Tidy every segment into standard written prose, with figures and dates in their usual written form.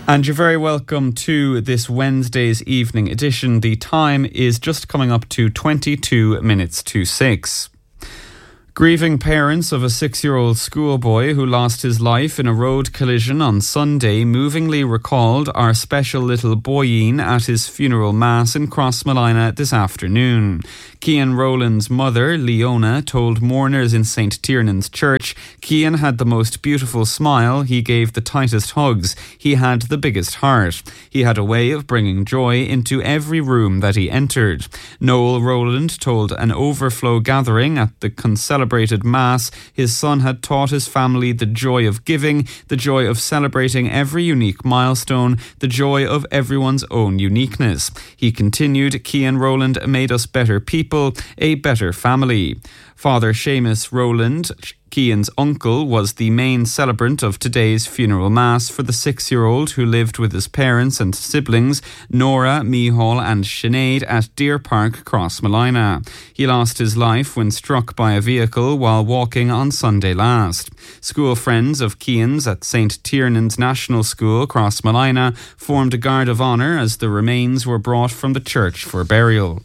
And you're very welcome to this Wednesday's evening edition. The time is just coming up to 22 minutes to 6. Grieving parents of a 6-year-old schoolboy who lost his life in a road collision on Sunday movingly recalled our special little boyeen at his funeral mass in Crossmolina this afternoon. Cian Rowland's mother, Leona, told mourners in St. Tiernan's Church, Cian had the most beautiful smile, he gave the tightest hugs, he had the biggest heart. He had a way of bringing joy into every room that he entered. Noel Rowland told an overflow gathering at the celebrated Mass his son had taught his family the joy of giving, the joy of celebrating every unique milestone, the joy of everyone's own uniqueness. He continued, Cian Rowland made us better people, a better family. Father Seamus Rowland, Cian's uncle, was the main celebrant of today's funeral mass for the 6-year-old who lived with his parents and siblings, Nora, Mihal and Sinead, at Deer Park, Crossmolina. He lost his life when struck by a vehicle while walking on Sunday last. School friends of Cian's at St. Tiernan's National School, Crossmolina, formed a guard of honour as the remains were brought from the church for burial.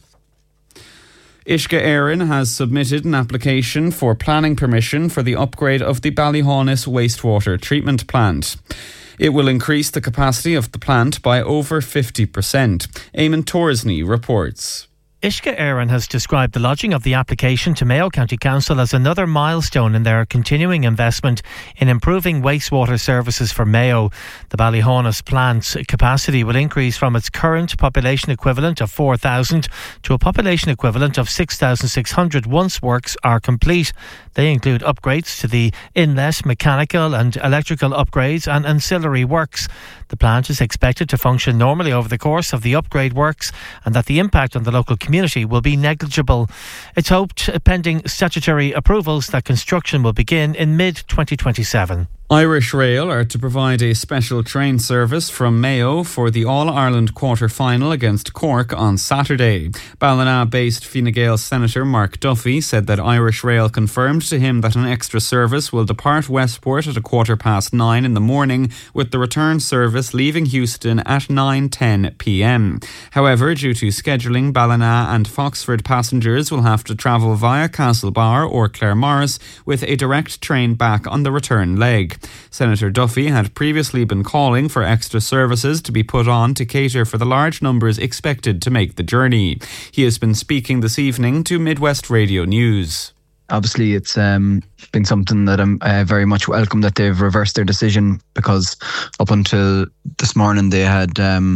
Uisce Éireann has submitted an application for planning permission for the upgrade of the Ballyhaunis wastewater treatment plant. It will increase the capacity of the plant by over 50%. Eamon Torsney reports. Uisce Éireann has described the lodging of the application to Mayo County Council as another milestone in their continuing investment in improving wastewater services for Mayo. The Ballyhaunis plant's capacity will increase from its current population equivalent of 4,000 to a population equivalent of 6,600 once works are complete. They include upgrades to the inlet, mechanical and electrical upgrades and ancillary works. The plant is expected to function normally over the course of the upgrade works and that the impact on the local community will be negligible. It's hoped, pending statutory approvals, that construction will begin in mid-2027. Irish Rail are to provide a special train service from Mayo for the All-Ireland quarter-final against Cork on Saturday. Ballina-based Fine Gael Senator Mark Duffy said that Irish Rail confirmed to him that an extra service will depart Westport at 9:15 in the morning, with the return service leaving Houston at 9:10 p.m. However, due to scheduling, Ballina and Foxford passengers will have to travel via Castlebar or Claremorris with a direct train back on the return leg. Senator Duffy had previously been calling for extra services to be put on to cater for the large numbers expected to make the journey. He has been speaking this evening to Midwest Radio News. Obviously, it's been something that I'm very much welcome that they've reversed their decision, because up until this morning they had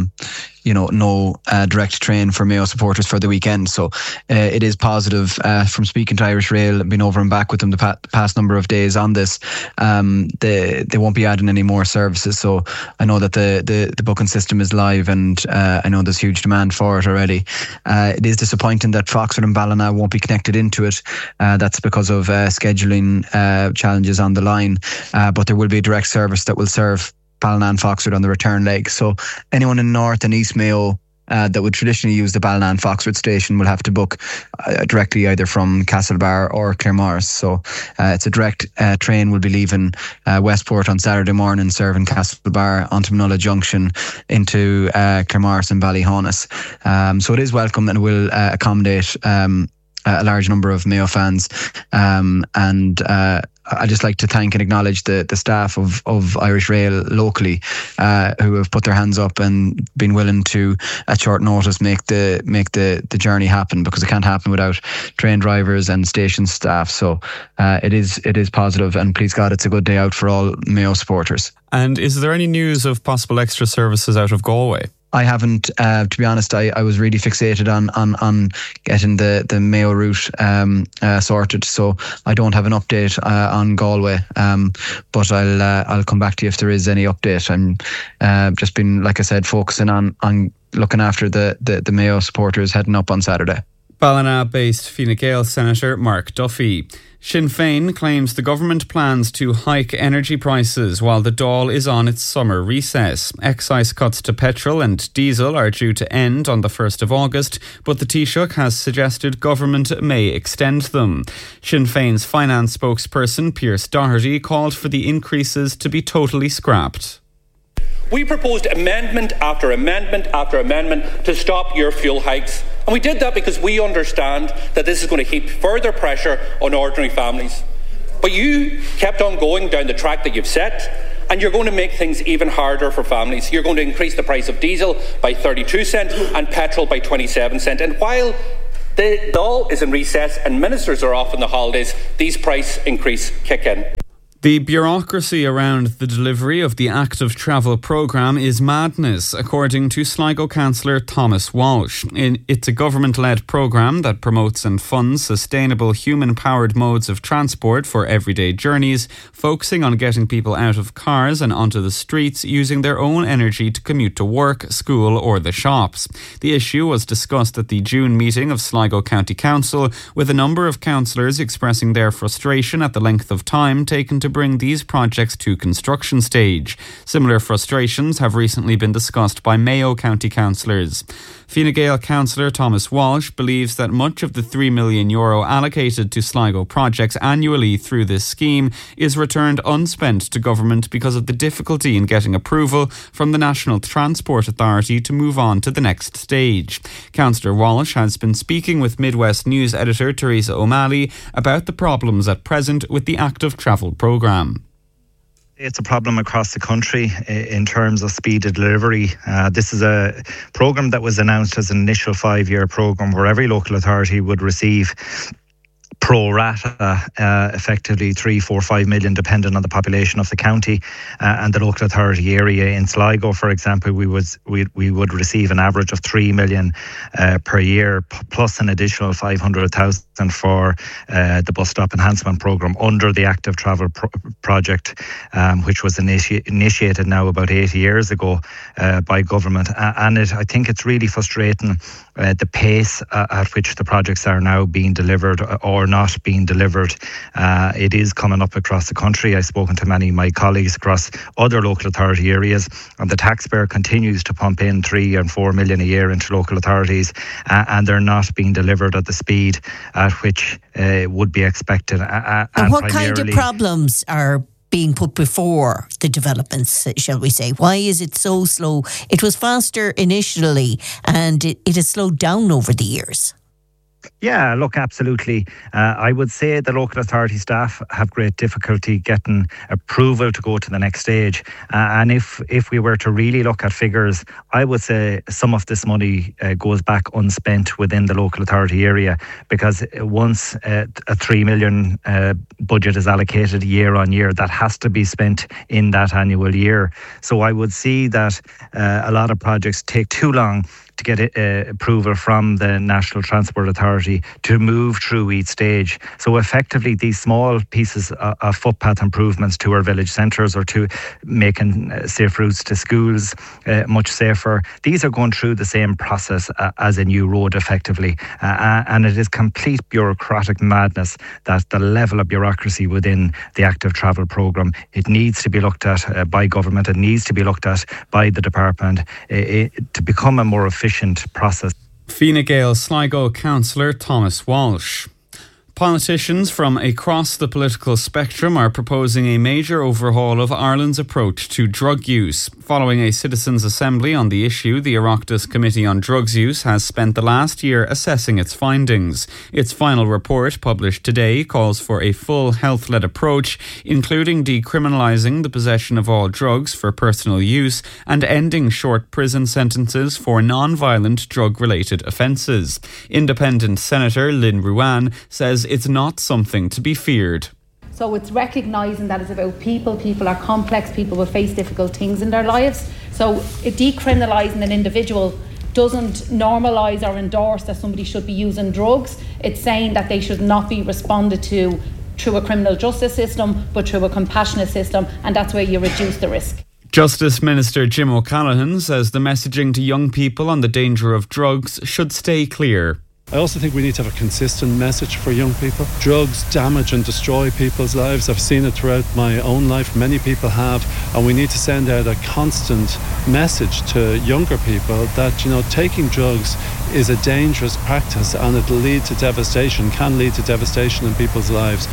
no direct train for Mayo supporters for the weekend. So it is positive. From speaking to Irish Rail, I've been over and back with them the past number of days on this. They won't be adding any more services. So I know that the booking system is live, and I know there's huge demand for it already. It is disappointing that Foxford and Ballina won't be connected into it. That's because of scheduling challenges on the line. But there will be a direct service that will serve Ballina and Foxford on the return leg. So anyone in North and East Mayo that would traditionally use the Ballina and Foxford station will have to book directly either from Castlebar or Claremorris. So it's a direct train will be leaving Westport on Saturday morning, serving Castlebar onto Mulla Junction into Claremorris and Ballyhaunis. So it is welcome and will accommodate a large number of Mayo fans, and I'd just like to thank and acknowledge the staff of Irish Rail locally, who have put their hands up and been willing to, at short notice, make the journey happen, because it can't happen without train drivers and station staff. So it is positive, and please God, it's a good day out for all Mayo supporters. And is there any news of possible extra services out of Galway? I haven't, to be honest. I was really fixated on getting the Mayo route sorted, so I don't have an update on Galway. But I'll come back to you if there is any update. I'm just been, like I said, focusing on looking after the Mayo supporters heading up on Saturday. Ballina-based Fine Gael Senator Mark Duffy. Sinn Féin claims the government plans to hike energy prices while the Dáil is on its summer recess. Excise cuts to petrol and diesel are due to end on the 1st of August, but the Taoiseach has suggested government may extend them. Sinn Féin's finance spokesperson Pearse Doherty called for the increases to be totally scrapped. We proposed amendment after amendment after amendment to stop your fuel hikes. And we did that because we understand that this is going to heap further pressure on ordinary families. But you kept on going down the track that you've set, and you're going to make things even harder for families. You're going to increase the price of diesel by 32 cents and petrol by 27 cents. And while the Dáil is in recess and ministers are off on the holidays, these price increases kick in. The bureaucracy around the delivery of the Active Travel programme is madness, according to Sligo Councillor Thomas Walsh. It's a government-led programme that promotes and funds sustainable human-powered modes of transport for everyday journeys, focusing on getting people out of cars and onto the streets using their own energy to commute to work, school or the shops. The issue was discussed at the June meeting of Sligo County Council, with a number of councillors expressing their frustration at the length of time taken to bring these projects to construction stage. Similar frustrations have recently been discussed by Mayo County councillors. Fine Gael councillor Thomas Walsh believes that much of the €3 million allocated to Sligo projects annually through this scheme is returned unspent to government because of the difficulty in getting approval from the National Transport Authority to move on to the next stage. Councillor Walsh has been speaking with Midwest News editor Teresa O'Malley about the problems at present with the Active Travel programme. It's a problem across the country in terms of speed of delivery. This is a programme that was announced as an initial 5-year programme where every local authority would receive pro rata, effectively 3, 4, 5 million, depending on the population of the county and the local authority area. In Sligo, for example, we would receive an average of 3 million per year, plus an additional 500,000 for the bus stop enhancement programme under the Active Travel project, which was initiated now about 8 years ago by government. And I think it's really frustrating the pace at which the projects are now being delivered or not being delivered. It is coming up across the country. I've spoken to many of my colleagues across other local authority areas, and the taxpayer continues to pump in 3 and 4 million a year into local authorities, and they're not being delivered at the speed at which would be expected. And what kind of problems are being put before the developments, shall we say? Why is it so slow? It was faster initially and it has slowed down over the years. Yeah, look, absolutely. I would say the local authority staff have great difficulty getting approval to go to the next stage. And if we were to really look at figures, I would say some of this money goes back unspent within the local authority area, because once a 3 million budget is allocated year on year, that has to be spent in that annual year. So I would see that a lot of projects take too long to get approval from the National Transport Authority to move through each stage. So effectively, these small pieces of footpath improvements to our village centres or to making safe routes to schools much safer, these are going through the same process as a new road effectively. And it is complete bureaucratic madness that the level of bureaucracy within the Active Travel programme, it needs to be looked at by government, it needs to be looked at by the department to become a more efficient process. Fine Gael Sligo councillor Thomas Walsh. Politicians from across the political spectrum are proposing a major overhaul of Ireland's approach to drug use. Following a citizens' assembly on the issue, the Oireachtas Committee on Drugs Use has spent the last year assessing its findings. Its final report, published today, calls for a full health-led approach, including decriminalising the possession of all drugs for personal use and ending short prison sentences for non-violent drug-related offences. Independent Senator Lynn Ruane says it's not something to be feared. So it's recognising that it's about people. People are complex. People will face difficult things in their lives. So decriminalising an individual doesn't normalise or endorse that somebody should be using drugs. It's saying that they should not be responded to through a criminal justice system, but through a compassionate system, and that's where you reduce the risk. Justice Minister Jim O'Callaghan says the messaging to young people on the danger of drugs should stay clear. I also think we need to have a consistent message for young people. Drugs damage and destroy people's lives. I've seen it throughout my own life. Many people have. And we need to send out a constant message to younger people that, taking drugs is a dangerous practice and it'll lead to devastation, can lead to devastation in people's lives.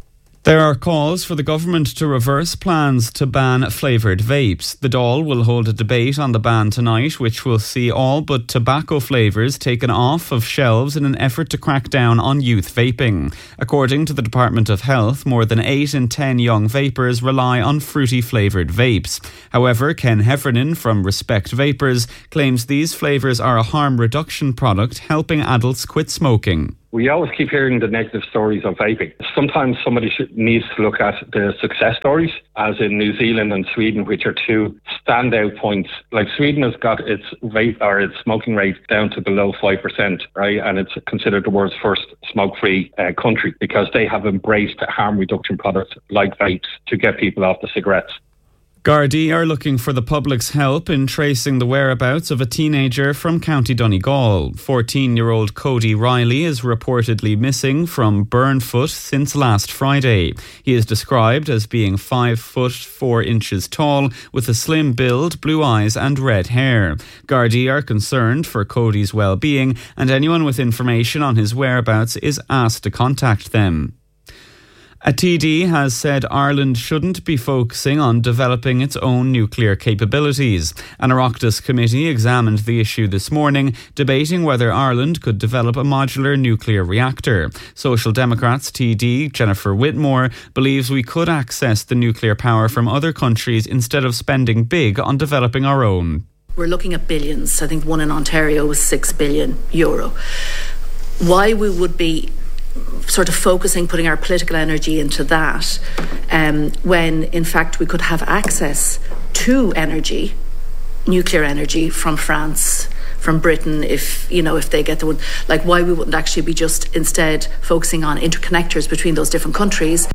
There are calls for the government to reverse plans to ban flavoured vapes. The Dáil will hold a debate on the ban tonight, which will see all but tobacco flavours taken off of shelves in an effort to crack down on youth vaping. According to the Department of Health, more than 8 in 10 young vapers rely on fruity flavoured vapes. However, Ken Heffernan from Respect Vapors claims these flavours are a harm reduction product helping adults quit smoking. We always keep hearing the negative stories of vaping. Sometimes somebody needs to look at the success stories, as in New Zealand and Sweden, which are two standout points. Like Sweden has got its vape or its smoking rate down to below 5%, right? And it's considered the world's first smoke-free country because they have embraced harm reduction products like vapes to get people off the cigarettes. Gardaí are looking for the public's help in tracing the whereabouts of a teenager from County Donegal. 14-year-old Cody Riley is reportedly missing from Burnfoot since last Friday. He is described as being 5 foot 4 inches tall, with a slim build, blue eyes and red hair. Gardaí are concerned for Cody's well-being, and anyone with information on his whereabouts is asked to contact them. A TD has said Ireland shouldn't be focusing on developing its own nuclear capabilities. An Oireachtas committee examined the issue this morning, debating whether Ireland could develop a modular nuclear reactor. Social Democrats TD Jennifer Whitmore believes we could access the nuclear power from other countries instead of spending big on developing our own. We're looking at billions. I think one in Ontario was €6 billion. Why we would be sort of putting our political energy into that when in fact we could have access to energy, nuclear energy from France, from Britain, if they get the one, like why we wouldn't actually be just instead focusing on interconnectors between those different countries.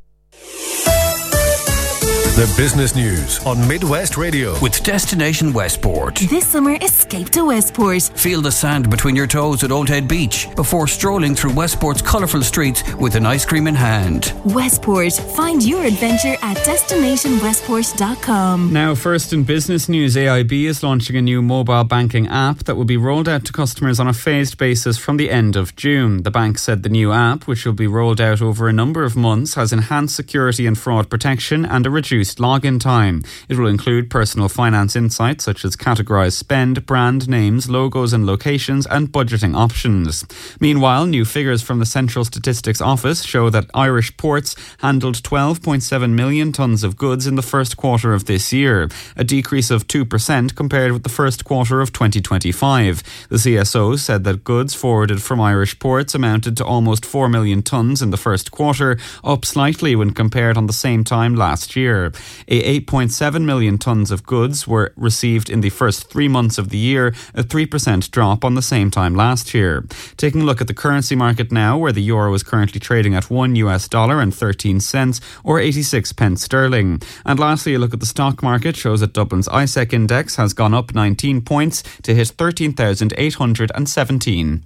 The business news on Midwest Radio with Destination Westport. This summer, escape to Westport. Feel the sand between your toes at Old Head Beach before strolling through Westport's colourful streets with an ice cream in hand. Westport. Find your adventure at destinationwestport.com. Now, first in business news, AIB is launching a new mobile banking app that will be rolled out to customers on a phased basis from the end of June. The bank said the new app, which will be rolled out over a number of months, has enhanced security and fraud protection and a reduced login time. It will include personal finance insights such as categorised spend, brand names, logos and locations, and budgeting options. Meanwhile, new figures from the Central Statistics Office show that Irish ports handled 12.7 million tonnes of goods in the first quarter of this year, a decrease of 2% compared with the first quarter of 2025. The CSO said that goods forwarded from Irish ports amounted to almost 4 million tonnes in the first quarter, up slightly when compared on the same time last year. 8.7 million tonnes of goods were received in the first 3 months of the year, a 3% drop on the same time last year. Taking a look at the currency market now, where the euro is currently trading at $1.13 or 86 pence sterling. And lastly, a look at the stock market shows that Dublin's ISEC index has gone up 19 points to hit 13,817.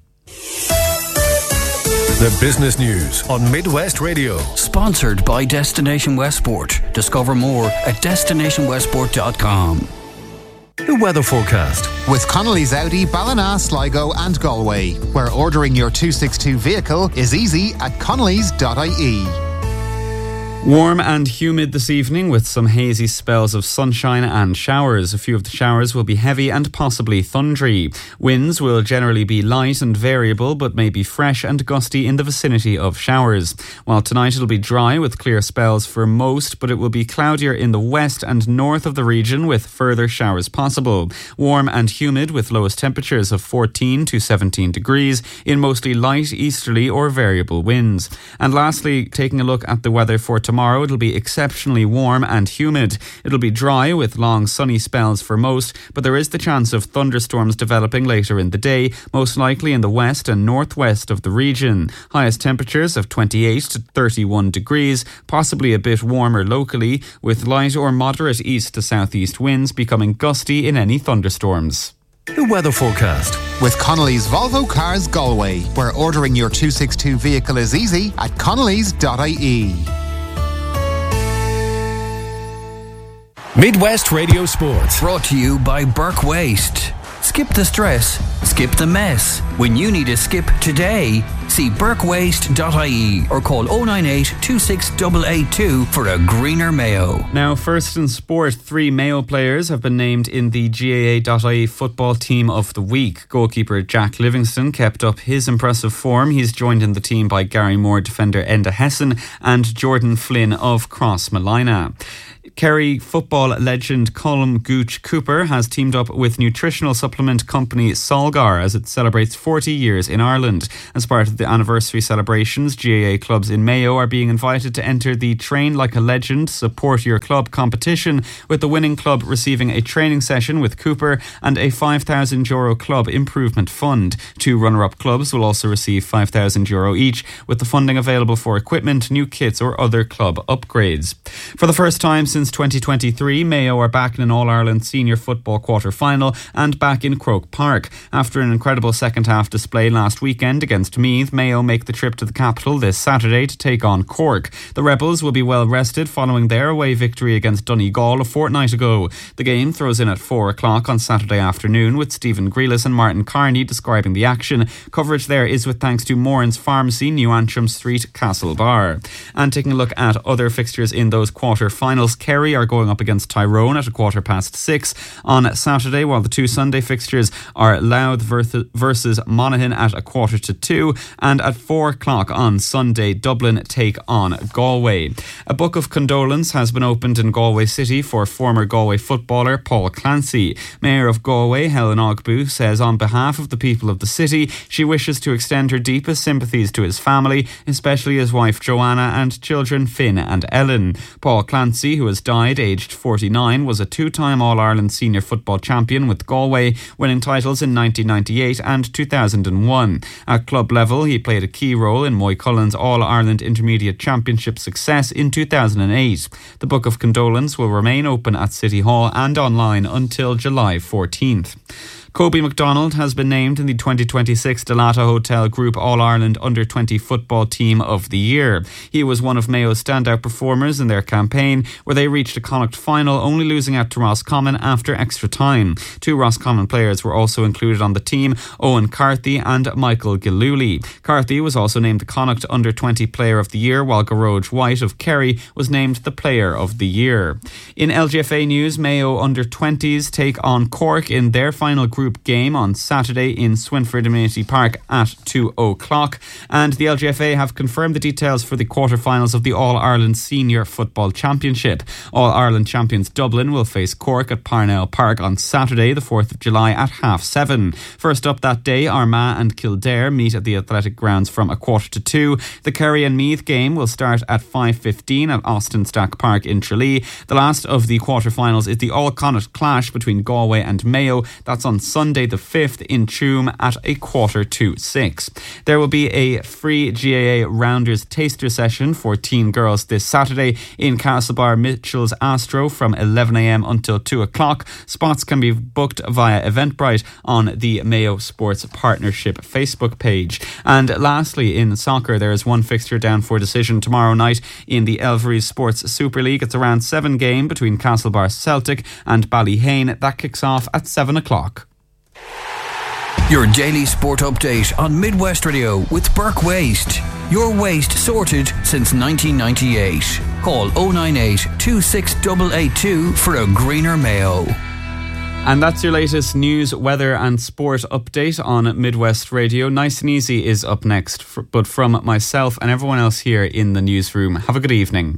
The business news on Midwest Radio. Sponsored by Destination Westport. Discover more at destinationwestport.com. The weather forecast with Connolly's Audi, Ballina, Sligo and Galway, where ordering your 262 vehicle is easy at connolly's.ie. Warm and humid this evening with some hazy spells of sunshine and showers. A few of the showers will be heavy and possibly thundery. Winds will generally be light and variable but may be fresh and gusty in the vicinity of showers. While tonight it'll be dry with clear spells for most, but it will be cloudier in the west and north of the region with further showers possible. Warm and humid with lowest temperatures of 14 to 17 degrees in mostly light easterly or variable winds. And lastly, taking a look at the weather for tomorrow, it'll be exceptionally warm and humid. It'll be dry with long sunny spells for most, but there is the chance of thunderstorms developing later in the day, most likely in the west and northwest of the region. Highest temperatures of 28 to 31 degrees, possibly a bit warmer locally, with light or moderate east to southeast winds becoming gusty in any thunderstorms. The weather forecast with Connolly's Volvo Cars Galway, where ordering your 262 vehicle is easy at connolly's.ie. Midwest Radio Sports. Brought to you by Burke Waste. Skip the stress, skip the mess. When you need a skip today, see burkewaste.ie or call 098 26882 for a greener Mayo. Now, first in sport, 3 Mayo players have been named in the GAA.ie Football Team of the Week. Goalkeeper Jack Livingston kept up his impressive form. He's joined in the team by Gary Moore defender Enda Hessen and Jordan Flynn of Cross Malina. Kerry football legend Colm Gooch Cooper has teamed up with nutritional supplement company Solgar as it celebrates 40 years in Ireland. As part of the anniversary celebrations, GAA clubs in Mayo are being invited to enter the Train Like a Legend, Support Your Club competition, with the winning club receiving a training session with Cooper and a €5,000 club improvement fund. 2 runner-up clubs will also receive €5,000 each, with the funding available for equipment, new kits or other club upgrades. For the first time since 2023, Mayo are back in an All-Ireland Senior Football quarter-final and back in Croke Park. After an incredible second-half display last weekend against Meath, Mayo make the trip to the capital this Saturday to take on Cork. The Rebels will be well rested following their away victory against Donegal a fortnight ago. The game throws in at 4 o'clock on Saturday afternoon, with Stephen Grealis and Martin Carney describing the action. Coverage there is with thanks to Moran's Pharmacy, New Antrim Street, Castlebar. And taking a look at other fixtures in those quarter-finals, Kerry are going up against Tyrone at 6:15 on Saturday, while the 2 Sunday fixtures are Louth versus Monaghan at 1:45, and at 4 o'clock on Sunday, Dublin take on Galway. A book of condolence has been opened in Galway City for former Galway footballer Paul Clancy. Mayor of Galway, Helen Ogbu, says on behalf of the people of the city, she wishes to extend her deepest sympathies to his family, especially his wife Joanna and children Finn and Ellen. Paul Clancy, who has died aged 49, was a 2-time All-Ireland senior football champion with Galway, winning titles in 1998 and 2001. At club level, he played a key role in Moycullen's All-Ireland Intermediate Championship success in 2008. The Book of Condolence will remain open at City Hall and online until July 14th. Kobe MacDonald has been named in the 2026 Delata Hotel Group All-Ireland Under-20 Football Team of the Year. He was one of Mayo's standout performers in their campaign, where they reached a Connacht final, only losing out to Roscommon after extra time. 2 Roscommon players were also included on the team, Owen Carthy and Michael Gillooly. Carthy was also named the Connacht Under-20 Player of the Year, while Garage White of Kerry was named the Player of the Year. In LGFA news, Mayo Under-20s take on Cork in their final group game on Saturday in Swinford Amenity Park at 2 o'clock, and the LGFA have confirmed the details for the quarter-finals of the All-Ireland Senior Football Championship. All-Ireland champions Dublin will face Cork at Parnell Park on Saturday the 4th of July at 7:30. First up that day, Armagh and Kildare meet at the Athletic Grounds from 1:45. The Kerry and Meath game will start at 5:15 at Austin Stack Park in Tralee. The last of the quarter-finals is the All-Connacht clash between Galway and Mayo. That's on Sunday the 5th in Tuam at 5:45. There will be a free GAA Rounders taster session for teen girls this Saturday in Castlebar Mitchell's Astro from 11 a.m. until 2 o'clock. Spots can be booked via Eventbrite on the Mayo Sports Partnership Facebook page. And lastly, in soccer, there is one fixture down for decision tomorrow night in the Elveries Sports Super League. It's a round 7 game between Castlebar Celtic and Ballyhane. That kicks off at 7 o'clock. Your daily sport update on Midwest Radio with Burke Waste. Your waste sorted since 1998. Call 098 26882 for a greener Mayo. And that's your latest news, weather and sport update on Midwest Radio. Nice and Easy is up next, but from myself and everyone else here in the newsroom, have a good evening.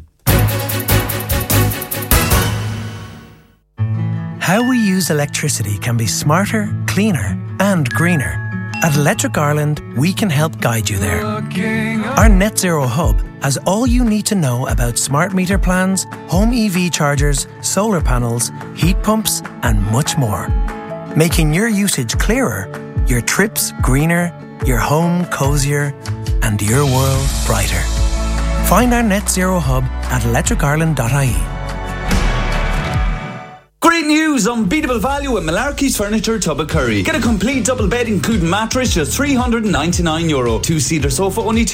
How we use electricity can be smarter, cleaner and greener. At Electric Ireland, we can help guide you there. Our Net Zero Hub has all you need to know about smart meter plans, home EV chargers, solar panels, heat pumps and much more. Making your usage clearer, your trips greener, your home cosier and your world brighter. Find our Net Zero Hub at electricireland.ie. Great news! Choose unbeatable value at Malarkey's Furniture, Tubbercurry. Get a complete double bed including mattress just €399. Two-seater sofa only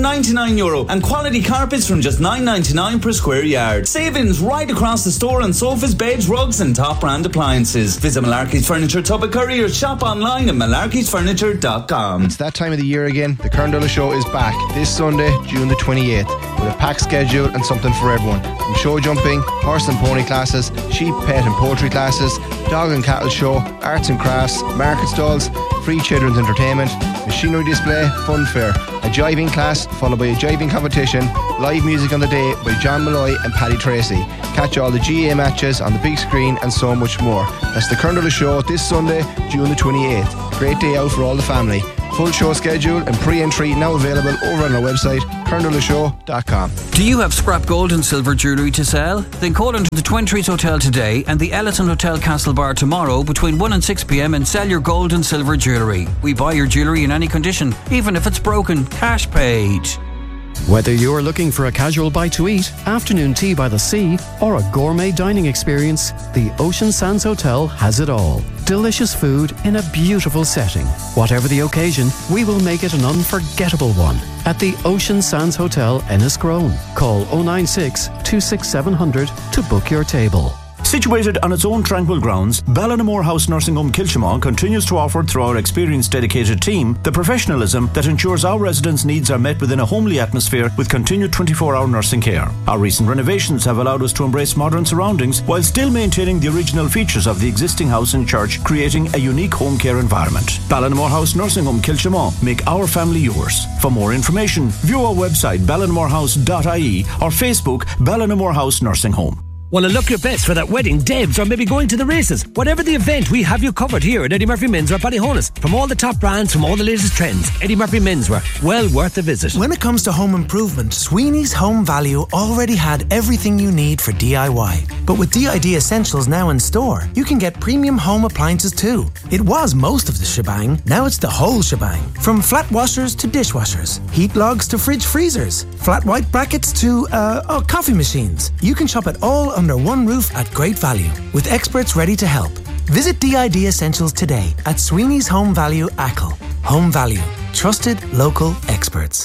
€299. And quality carpets from just $9.99 per square yard. Savings right across the store on sofas, beds, rugs and top brand appliances. Visit Malarkey's Furniture, Tubbercurry or shop online at malarkeysfurniture.com. It's that time of the year again. The Kern Show is back this Sunday, June the 28th, with a packed schedule and something for everyone. From show jumping, horse and pony classes, sheep, pet and poultry classes, dog and cattle show, arts and crafts, market stalls, free children's entertainment, machinery display, fun fair, a jiving class followed by a jiving competition, live music on the day by John Malloy and Paddy Tracy. Catch all the GA matches on the big screen and so much more. That's the Kern Show this Sunday, June the 28th. Great day out for all the family. Full show schedule and pre-entry now available over on our website, kerndolashow.com. Do you have scrap gold and silver jewellery to sell? Then call into the Twin Trees Hotel today and the Ellison Hotel Castlebar tomorrow between 1 and 6 p.m. and sell your gold and silver jewellery. We buy your jewellery in any condition, even if it's broken, cash paid. Whether you're looking for a casual bite to eat, afternoon tea by the sea, or a gourmet dining experience, the Ocean Sands Hotel has it all. Delicious food in a beautiful setting. Whatever the occasion, we will make it an unforgettable one. At the Ocean Sands Hotel, Enniscrone. Call 096 267 700 to book your table. Situated on its own tranquil grounds, Ballinamore House Nursing Home Kilchimau continues to offer through our experienced dedicated team the professionalism that ensures our residents' needs are met within a homely atmosphere with continued 24-hour nursing care. Our recent renovations have allowed us to embrace modern surroundings while still maintaining the original features of the existing house and church, creating a unique home care environment. Ballinamore House Nursing Home Kilchimau. Make our family yours. For more information, view our website ballinamorehouse.ie or Facebook Ballinamore House Nursing Home. Want to look your best for that wedding, debs, or maybe going to the races? Whatever the event, we have you covered here at Eddie Murphy Menswear Ballyhonus. From all the top brands, from all the latest trends, Eddie Murphy Menswear, well worth a visit. When it comes to home improvement, Sweeney's Home Value already had everything you need for DIY. But with DID Essentials now in store, you can get premium home appliances too. It was most of the shebang, now it's the whole shebang. From flat washers to dishwashers, heat logs to fridge freezers, flat white brackets to coffee machines. You can shop it all under one roof at great value, with experts ready to help. Visit DID Essentials today at Sweeney's Home Value Achill. Home Value. Trusted local experts.